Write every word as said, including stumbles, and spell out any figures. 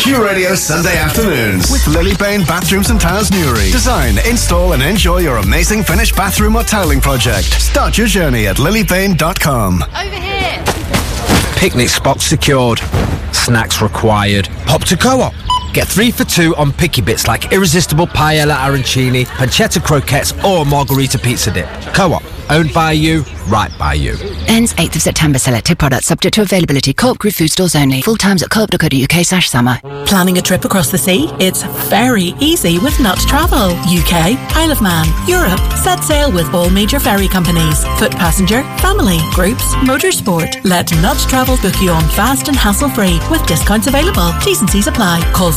Q Radio Sunday afternoons with Lilybane Bathrooms and Tiles Newry. Design, install and enjoy your amazing finished bathroom or tiling project. Start your journey at lilybane dot com. Over here. Picnic spot secured. Snacks required. Hop to Co-op. Get three for two on picky bits like irresistible paella arancini, pancetta croquettes or margarita pizza dip. Co-op. Owned by you, right by you. Ends eighth of September. Selected products subject to availability. Co-op Group food stores only. Full times at co op dot co dot uk slash summer. Planning a trip across the sea? It's very easy with Nut Travel. U K, Isle of Man, Europe. Set sail with all major ferry companies. Foot passenger, family, groups, motorsport. Let Nut Travel book you on fast and hassle-free with discounts available. T's and C's apply. Call